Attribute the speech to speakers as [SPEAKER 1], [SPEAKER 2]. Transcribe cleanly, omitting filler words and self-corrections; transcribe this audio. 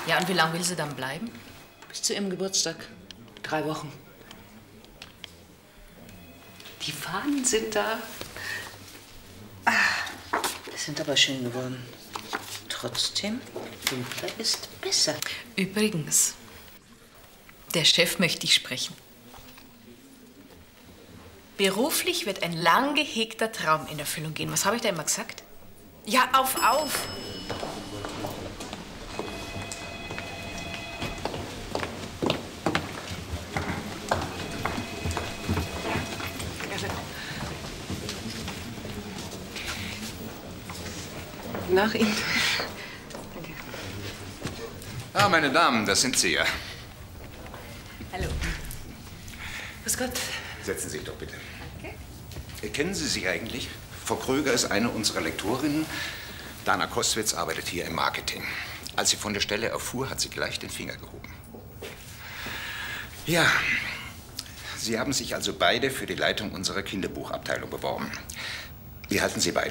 [SPEAKER 1] Ja, und wie lange will sie dann bleiben?
[SPEAKER 2] Bis zu ihrem Geburtstag. 3 Wochen. Die Fahnen sind da. Die sind aber schön geworden. Trotzdem, dunkler ist besser.
[SPEAKER 1] Übrigens, der Chef möchte ich sprechen. Beruflich wird ein lang gehegter Traum in Erfüllung gehen. Was habe ich da immer gesagt? Ja, auf!
[SPEAKER 2] Nach Ihnen. Danke.
[SPEAKER 3] Ah, meine Damen, das sind Sie ja.
[SPEAKER 1] Hallo.
[SPEAKER 2] Grüß Gott.
[SPEAKER 3] Setzen Sie sich doch bitte.
[SPEAKER 1] Danke.
[SPEAKER 3] Kennen Sie sich eigentlich? Frau Kröger ist eine unserer Lektorinnen. Dana Kostwitz arbeitet hier im Marketing. Als sie von der Stelle erfuhr, hat sie gleich den Finger gehoben. Ja, Sie haben sich also beide für die Leitung unserer Kinderbuchabteilung beworben. Wie halten Sie beide